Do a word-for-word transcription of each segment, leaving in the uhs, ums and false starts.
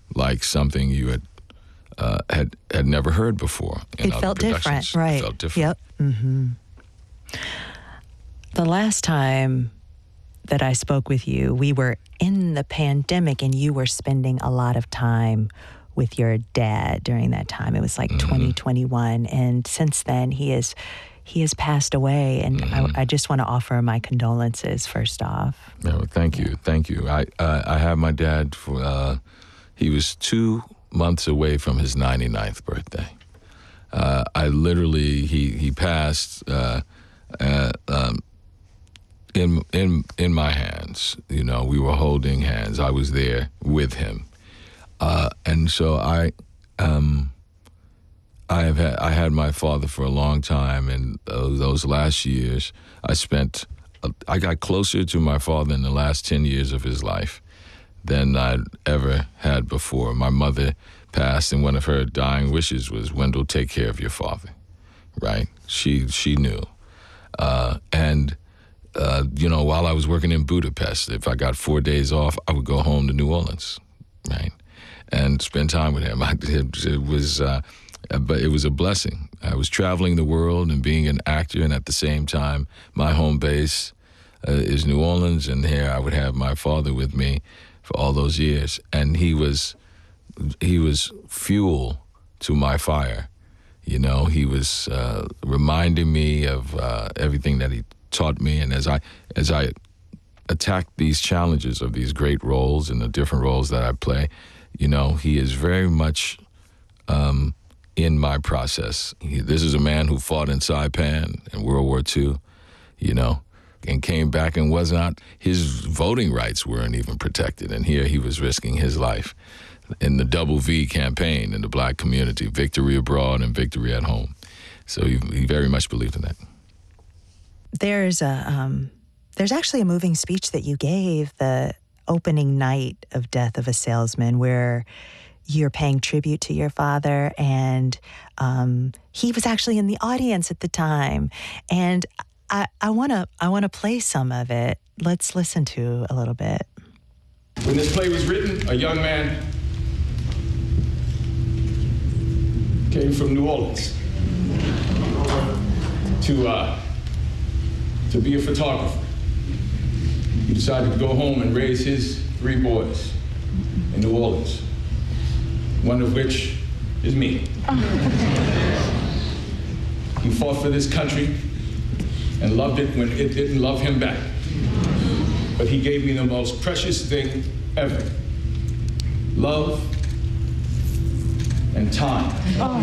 like something you had uh, had had never heard before. In It other felt different, productions. right? It felt different. Yep. Mm-hmm. The last time that I spoke with you, we were in the pandemic, and you were spending a lot of time with your dad during that time. It was like Mm-hmm. twenty twenty-one, and since then he is he has passed away. And Mm-hmm. I, I just want to offer my condolences first off. Yeah, well, thank you, thank you. I uh, I had my dad for uh, he was two months away from his ninety-ninth birthday. Uh, I literally he he passed uh, uh, um, in in in my hands. You know, we were holding hands. I was there with him, uh, and so I. Um, I have had I had my father for a long time, and uh, those last years I spent. Uh, I got closer to my father in the last ten years of his life than I'd ever had before. My mother passed, and one of her dying wishes was, "Wendell, take care of your father." Right? She she knew, uh, and uh, you know, while I was working in Budapest, if I got four days off, I would go home to New Orleans, right, and spend time with him. I, it, it was. Uh, But it was a blessing. I was traveling the world and being an actor, and at the same time, my home base uh, is New Orleans, and here I would have my father with me for all those years. And he was, he was fuel to my fire. You know, he was uh, reminding me of uh, everything that he taught me. And as I, as I attacked these challenges of these great roles and the different roles that I play, you know, he is very much. Um, in my process. He, this is a man who fought in Saipan in World War Two, you know, and came back and was not, his voting rights weren't even protected. And here he was risking his life in the Double V campaign in the black community, victory abroad and victory at home. So he, he very much believed in that. There's a um, there's actually a moving speech that you gave the opening night of Death of a Salesman, where you're paying tribute to your father, and um, he was actually in the audience at the time. And I, I wanna, I wanna play some of it. Let's listen to a little bit. When this play was written, a young man came from New Orleans to uh, to be a photographer. He decided to go home and raise his three boys in New Orleans, one of which is me. He fought for this country and loved it when it didn't love him back. But he gave me the most precious thing ever: love and time.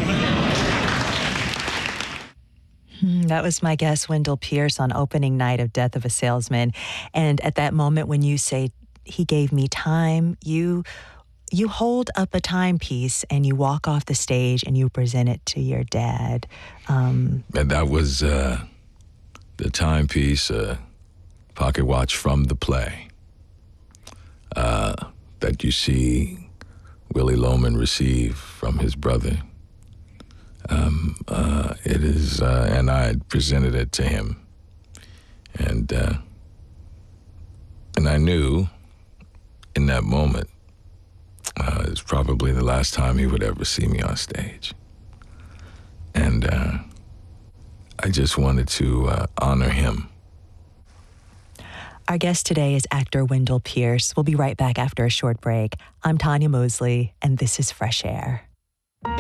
That was my guest, Wendell Pierce, on opening night of Death of a Salesman. And at that moment when you say, he gave me time, you you hold up a timepiece and you walk off the stage and you present it to your dad. Um, and that was uh, the timepiece, uh, pocket watch from the play uh, that you see Willie Loman receive from his brother. Um, uh, it is, uh, and I had presented it to him, and uh, and I knew in that moment uh, it was probably the last time he would ever see me on stage, and uh, I just wanted to uh, honor him. Our guest today is actor Wendell Pierce. We'll be right back after a short break. I'm Tanya Mosley, and this is Fresh Air.